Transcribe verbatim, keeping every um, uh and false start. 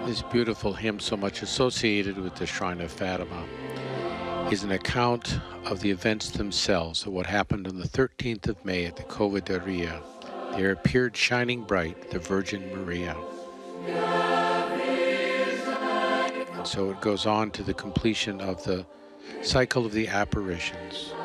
This beautiful hymn, so much associated with the Shrine of Fatima, is an account of the events themselves, of what happened on the thirteenth of May at the Cova de Ria. There appeared shining bright the Virgin Maria. And so it goes on to the completion of the cycle of the apparitions.